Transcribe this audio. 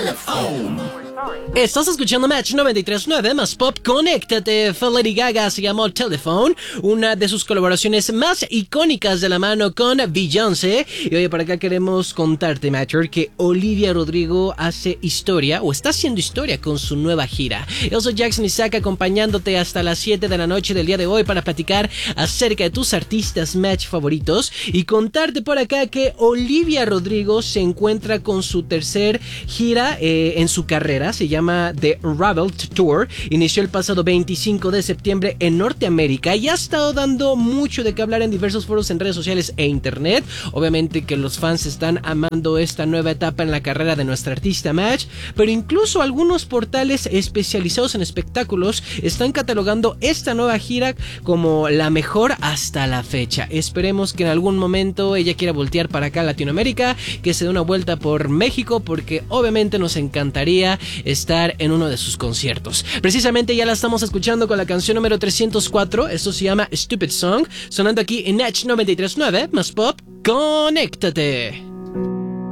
Estás escuchando Match 93.9 más Pop. Conéctate. Lady Gaga se llamó Telephone, una de sus colaboraciones más icónicas de la mano con Beyoncé. Y oye, por acá queremos contarte, Matcher, que Olivia Rodrigo hace historia o está haciendo historia con su nueva gira. Yo soy Jackson Isaac, acompañándote hasta las 7 de la noche del día de hoy para platicar acerca de tus artistas Match favoritos y contarte por acá que Olivia Rodrigo se encuentra con su tercer gira en su carrera. Se llama The Unraveled Tour. Inició el pasado 25 de septiembre en Norteamérica y ha estado dando mucho de qué hablar en diversos foros en redes sociales e internet. Obviamente que los fans están amando esta nueva etapa en la carrera de nuestra artista Match, pero incluso algunos portales especializados en espectáculos están catalogando esta nueva gira como la mejor hasta la fecha. Esperemos que en algún momento ella quiera voltear para acá a Latinoamérica, que se dé una vuelta por México, porque obviamente nos encantaría estar en uno de sus conciertos. Precisamente ya la estamos escuchando con la canción número 304. Esto se llama Stupid Song, sonando aquí en Match 93.9 más Pop. Conéctate.